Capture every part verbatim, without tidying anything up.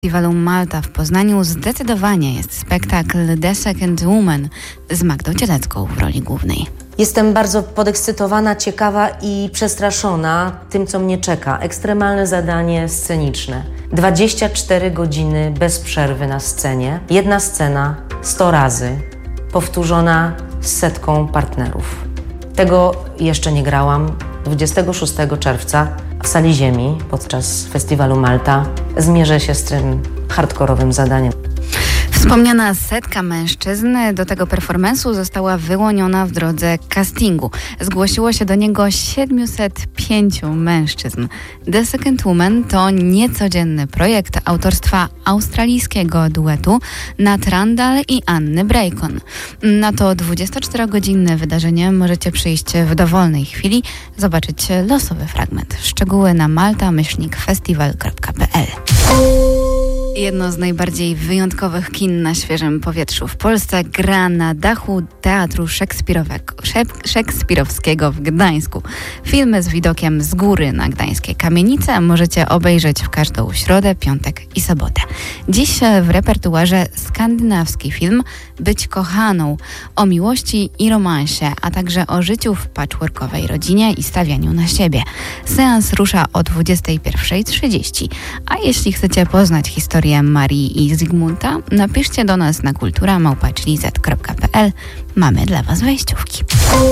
Festiwalu Malta w Poznaniu zdecydowanie jest spektakl The Second Woman z Magdą Cielecką w roli głównej. Jestem bardzo podekscytowana, ciekawa i przestraszona tym, co mnie czeka. Ekstremalne zadanie sceniczne. dwadzieścia cztery godziny bez przerwy na scenie. Jedna scena sto razy, powtórzona z setką partnerów. Tego jeszcze nie grałam. dwudziestego szóstego czerwca w Sali Ziemi podczas Festiwalu Malta zmierzę się z tym hardkorowym zadaniem. Wspomniana setka mężczyzn do tego performance'u została wyłoniona w drodze castingu. Zgłosiło się do niego siedmiuset pięciu mężczyzn. The Second Woman to niecodzienny projekt autorstwa australijskiego duetu Nat Randall i Anny Bracon. Na to dwudziestoczterogodzinne wydarzenie możecie przyjść w dowolnej chwili, zobaczyć losowy fragment. Szczegóły na malta myślnik festiwal kropka p l. Jedno z najbardziej wyjątkowych kin na świeżym powietrzu w Polsce gra na dachu Teatru Szekspirowskiego w Gdańsku. Filmy z widokiem z góry na gdańskie kamienice możecie obejrzeć w każdą środę, piątek i sobotę. Dziś w repertuarze skandynawski film Być kochaną, o miłości i romansie, a także o życiu w patchworkowej rodzinie i stawianiu na siebie. Seans rusza o dwudziestej pierwszej trzydzieści, a jeśli chcecie poznać historię Marii i Zygmunta, napiszcie do nas na kultura małpa czli zet kropka p l. Mamy dla Was wejściówki.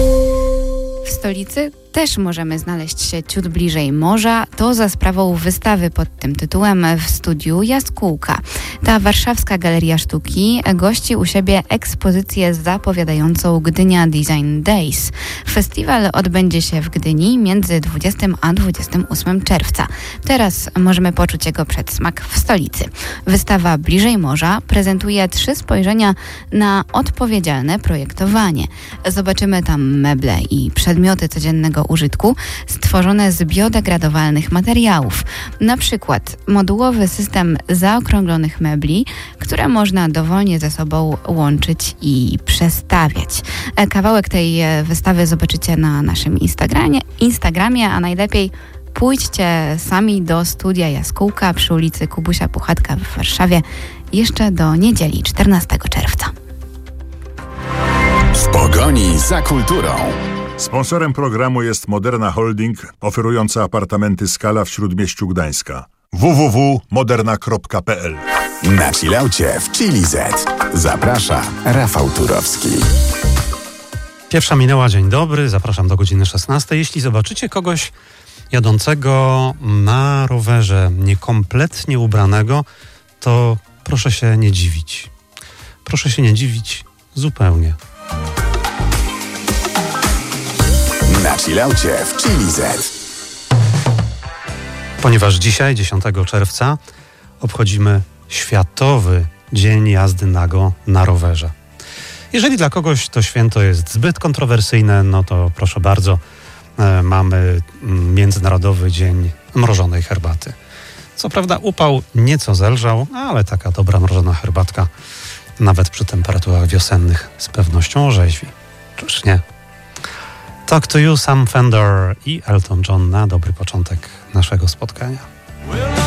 W stolicy też możemy znaleźć się ciut bliżej morza, to za sprawą wystawy pod tym tytułem w studiu Jaskółka. Ta warszawska Galeria Sztuki gości u siebie ekspozycję zapowiadającą Gdynia Design Days. Festiwal odbędzie się w Gdyni między dwudziestego a dwudziestego ósmego czerwca. Teraz możemy poczuć jego przedsmak w stolicy. Wystawa Bliżej Morza prezentuje trzy spojrzenia na odpowiedzialne projektowanie. Zobaczymy tam meble i przedmioty codziennego użytku stworzone z biodegradowalnych materiałów. Na przykład modułowy system zaokrąglonych mebli, które można dowolnie ze sobą łączyć i przestawiać. Kawałek tej wystawy zobaczycie na naszym Instagramie, Instagramie, a najlepiej pójdźcie sami do studia Jaskółka przy ulicy Kubusia Puchatka w Warszawie jeszcze do niedzieli czternastego czerwca. W pogoni za kulturą. Sponsorem programu jest Moderna Holding, oferująca apartamenty Skala w Śródmieściu Gdańska. w w w kropka moderna kropka p l. Na chillaucie w Chili Z zaprasza Rafał Turowski. Pierwsza minęła, dzień dobry, zapraszam do godziny szesnastej. Jeśli zobaczycie kogoś jadącego na rowerze, niekompletnie ubranego, to proszę się nie dziwić. Proszę się nie dziwić zupełnie. Na chillaucie w Chili Z. Ponieważ dzisiaj, dziesiątego czerwca, obchodzimy Światowy Dzień Jazdy Nago na rowerze. Jeżeli dla kogoś to święto jest zbyt kontrowersyjne, no to proszę bardzo, e, mamy Międzynarodowy Dzień Mrożonej Herbaty. Co prawda upał nieco zelżał, ale taka dobra mrożona herbatka nawet przy temperaturach wiosennych z pewnością orzeźwi. Czyż nie? Talk to You, Sam Fender i Elton John na dobry początek naszego spotkania.